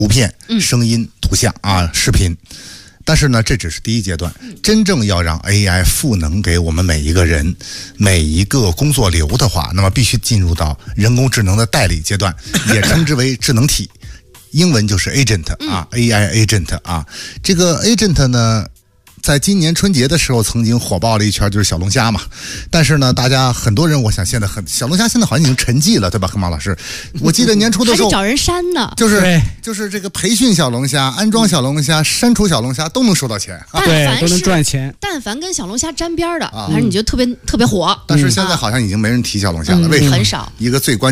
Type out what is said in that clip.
图片、声音、图像啊、视频。但是呢，这只是第一阶段，真正要让 AI 赋能给我们每一个人、每一个工作流的话，那么必须进入到人工智能的代理阶段，也称之为智能体。英文就是 agent 啊，AI agent 啊。这个 agent 呢，在今年春节的时候曾经火爆了一圈，就是小龙虾嘛。但是呢，大家很多人，我想现在小龙虾现在好像已经沉寂了，对吧，黑猫老师？我记得年初的时候还得找人删呢， 就是这个培训小龙虾、安装小龙虾、删除小龙虾都能收到钱， 对，都能赚钱。 但凡跟小龙虾沾边的，反正你就特别火。 但是现在好像已经没人提小龙虾了，为什么？ 很少。 一个最关键